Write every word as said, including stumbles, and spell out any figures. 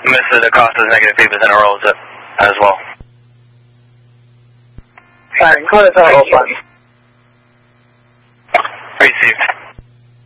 Mister DaCosta's negative three percent rolls it as well. Alright, call it out.